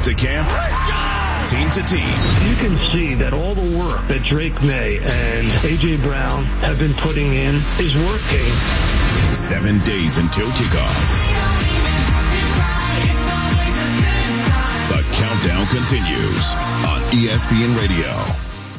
to camp, team to team. You can see that all the work that Drake May and A.J. Brown have been putting in is working. 7 days until kickoff. The countdown continues on ESPN Radio.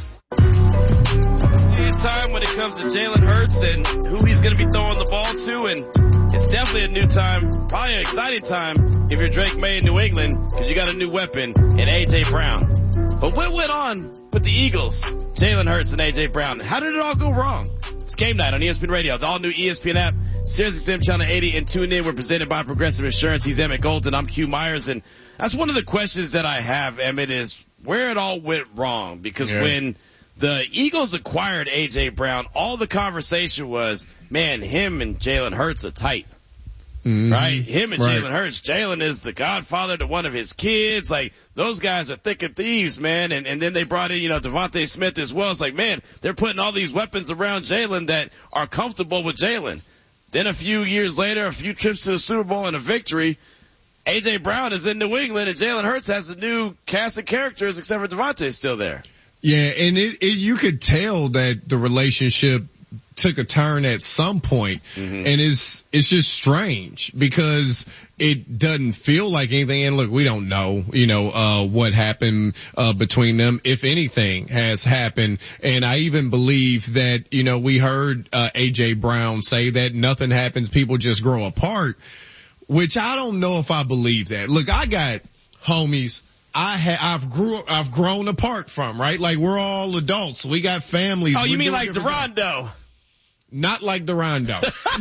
Time when it comes to Jalen Hurts and who he's going to be throwing the ball to, and it's definitely a new time, probably an exciting time if you're Drake May in New England, because you got a new weapon in A.J. Brown. But what went on with the Eagles, Jalen Hurts and A.J. Brown? How did it all go wrong? It's Game Night on ESPN Radio, the all-new ESPN app, SiriusXM Channel 80, and tune in. We're presented by Progressive Insurance. He's Emmett Golden. I'm Q Myers, and that's one of the questions that I have, Emmett, is where it all went wrong. Because when the Eagles acquired A.J. Brown, all the conversation was, man, him and Jalen Hurts are tight. Mm-hmm. Right? Him and Jalen Hurts. Jalen is the godfather to one of his kids. Like, those guys are thick and thieves, man. And then they brought in, Devontae Smith as well. It's like, man, they're putting all these weapons around Jalen that are comfortable with Jalen. Then a few years later, a few trips to the Super Bowl and a victory, A.J. Brown is in New England and Jalen Hurts has a new cast of characters except for Devontae still there. Yeah, and you could tell that the relationship took a turn at some point, and it's just strange because it doesn't feel like anything. And look, we don't know, what happened between them, if anything has happened. And I even believe that, we heard A.J. Brown say that nothing happens, people just grow apart, which I don't know if I believe that. Look, I got homies I've grown apart from, right? Like, we're all adults. We got families. Oh, you mean like Durando? Not like Durando.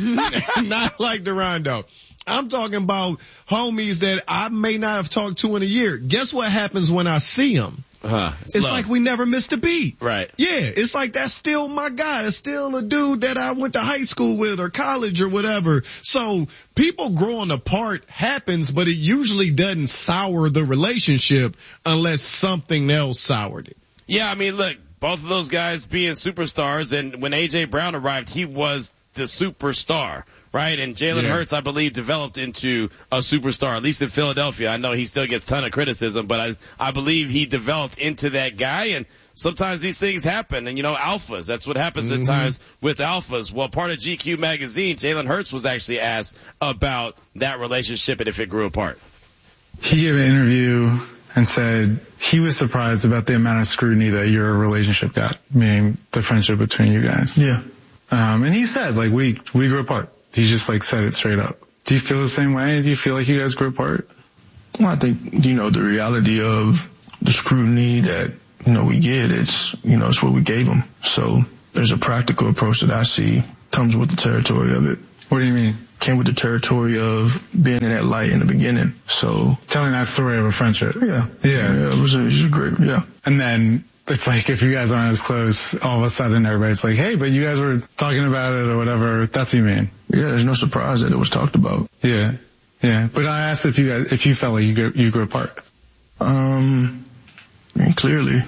Not like Durando. I'm talking about homies that I may not have talked to in a year. Guess what happens when I see them? It's like we never missed a beat. Right. Yeah, it's like that's still my guy. It's still a dude that I went to high school with or college or whatever. So people growing apart happens, but it usually doesn't sour the relationship unless something else soured it. Yeah, I mean, look, both of those guys being superstars, and when A.J. Brown arrived, he was the superstar. Right, and Jalen Hurts, I believe, developed into a superstar, at least in Philadelphia. I know he still gets a ton of criticism, but I believe he developed into that guy, and sometimes these things happen, and alphas, that's what happens at times with alphas. Well, part of GQ magazine, Jalen Hurts was actually asked about that relationship and if it grew apart. He gave an interview and said he was surprised about the amount of scrutiny that your relationship got, meaning the friendship between you guys. Yeah. And he said, like, we grew apart. He just said it straight up. Do you feel the same way? Do you feel like you guys grew apart? Well, I think, the reality of the scrutiny that, we get, it's what we gave them. So there's a practical approach that I see comes with the territory of it. What do you mean? Came with the territory of being in that light in the beginning. So telling that story of a friendship. Yeah. It was great. Yeah. And then it's like, if you guys aren't as close, all of a sudden everybody's like, hey, but you guys were talking about it or whatever. That's what you mean. Yeah, there's no surprise that it was talked about. Yeah. But I asked if you felt like you grew apart. Clearly,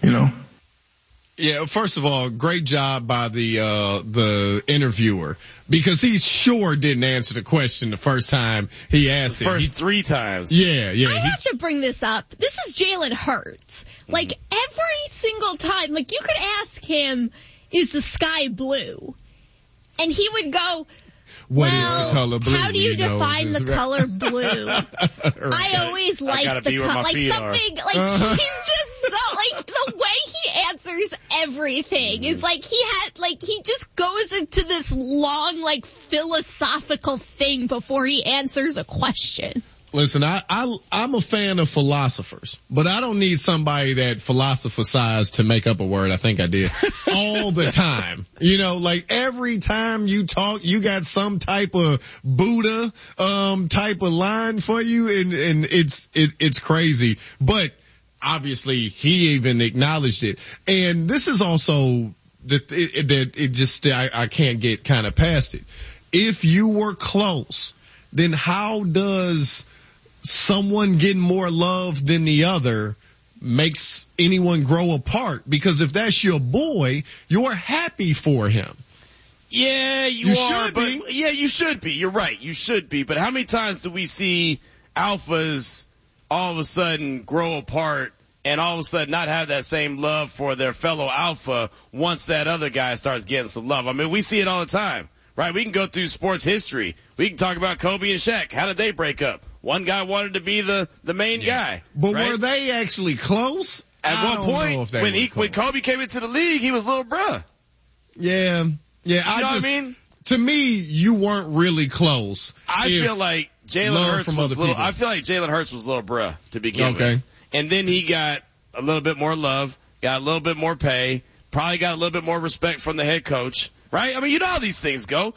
Yeah, first of all, great job by the interviewer, because he sure didn't answer the question the first time he asked it. First 3 times. Yeah. I have to bring this up. This is Jalen Hurts. Like, every single time, like, you could ask him, is the sky blue? And he would go, What is the color blue? How do you define the color blue? I always like the color, like something, like he's just so, like, the way he answers everything is like he just goes into this long, like, philosophical thing before he answers a question. Listen, I'm a fan of philosophers, but I don't need somebody that philosophizes to make up a word. I think I did all the time. Like, every time you talk, you got some type of Buddha, type of line for you. And it's crazy, but obviously he even acknowledged it. And this is also I can't get kind of past it. If you were close, then how does someone getting more love than the other makes anyone grow apart? Because if that's your boy, you're happy for him. Yeah, you are, should be. Yeah, you should be. You're right. You should be. But how many times do we see alphas all of a sudden grow apart and all of a sudden not have that same love for their fellow alpha once that other guy starts getting some love. I mean, we see it all the time, right? We can go through sports history. We can talk about Kobe and Shaq. How did they break up? One guy wanted to be the main guy. But right? were they actually close? At one point, when Kobe came into the league, he was little bruh. Yeah. You know what I mean? To me, you weren't really close. I feel like Jalen Hurts was little bruh to begin with. And then he got a little bit more love, got a little bit more pay, probably got a little bit more respect from the head coach, right? I mean, you know how these things go.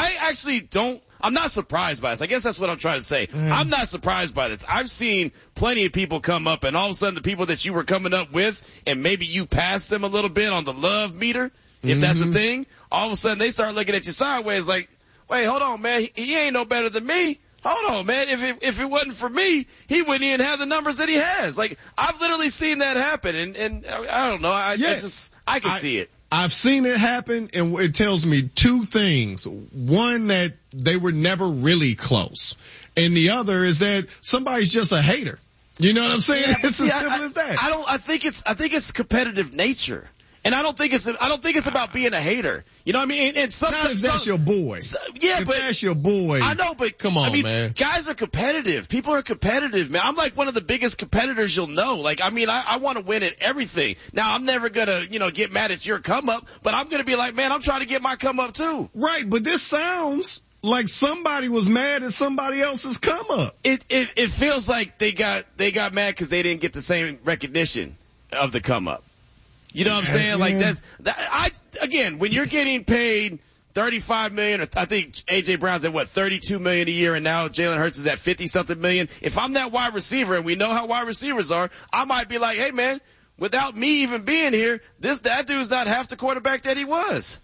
I'm not surprised by this. I guess that's what I'm trying to say. I'm not surprised by this. I've seen plenty of people come up and all of a sudden the people that you were coming up with and maybe you passed them a little bit on the love meter, if that's a thing, all of a sudden they start looking at you sideways like, wait, hold on, man. He ain't no better than me. Hold on, man. If it wasn't for me, he wouldn't even have the numbers that he has. Like, I've literally seen that happen and I don't know. I can see it. I've seen it happen, and it tells me two things. One, that they were never really close. And the other is that somebody's just a hater. You know what I'm saying? Yeah, it's as simple as that. I think it's competitive nature. And I don't think it's about being a hater. You know what I mean? And sometimes, not if that's your boy. If that's your boy. I know, but come on, man. Guys are competitive. People are competitive, man. I'm like one of the biggest competitors you'll know. Like, I mean, I want to win at everything. Now, I'm never gonna, get mad at your come up, but I'm gonna be like, man, I'm trying to get my come up too. Right, but this sounds like somebody was mad at somebody else's come up. It feels like they got mad because they didn't get the same recognition of the come up. You know what I'm saying? Like again, when you're getting paid $35 million, or I think AJ Brown's at $32 million a year, and now Jalen Hurts is at 50-something million. If I'm that wide receiver, and we know how wide receivers are, I might be like, hey man, without me even being here, that dude's not half the quarterback that he was.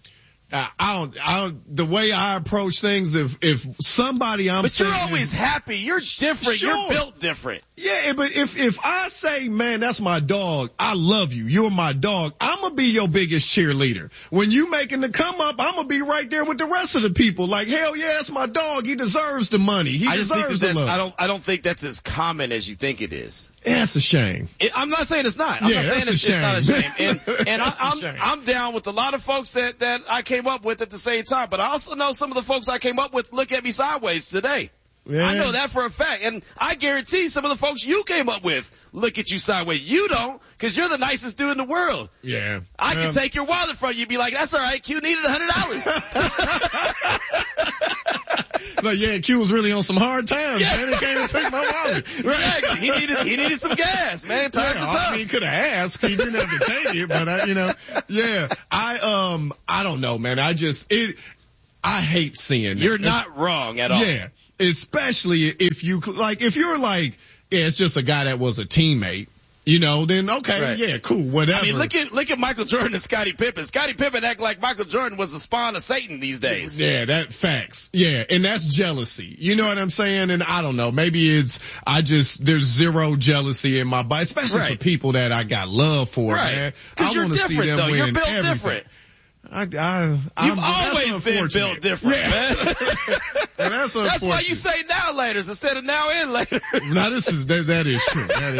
The way I approach things, if somebody But you're always happy. You're different. Sure. You're built different. Yeah, but if I say, man, that's my dog, I love you, you're my dog, I'm gonna be your biggest cheerleader. When you making the come up, I'm gonna be right there with the rest of the people. Like, hell yeah, that's my dog. He deserves the money. He deserves the love. I don't think that's as common as you think it is. Yeah, it's a shame. I'm not saying it's not. I'm not saying it's not a shame. And I'm down with a lot of folks that I came up with at the same time. But I also know some of the folks I came up with look at me sideways today. Yeah. I know that for a fact. And I guarantee some of the folks you came up with look at you sideways. You don't, because you're the nicest dude in the world. Yeah. I can take your wallet from you and be like, that's all right, Q needed $100. Like, yeah, Q was really on some hard times, man. He came and took my wallet. Exactly. He needed some gas, man. I mean, he could have asked. He didn't have to take it, but I don't know, man. I hate seeing that. You're not wrong at all. Yeah. Especially if you're like, yeah, it's just a guy that was a teammate. Then okay, right. Yeah, cool, whatever. I mean, look at Michael Jordan and Scottie Pippen. Scottie Pippen act like Michael Jordan was the spawn of Satan these days. Yeah, that facts. Yeah, and that's jealousy. You know what I'm saying? And I don't know, maybe there's zero jealousy in my body, especially for people that I got love for, man. Because you're different, though. You're built different. You've always been built different, man. That's why you say now laters instead of now and later. Now that is true. That is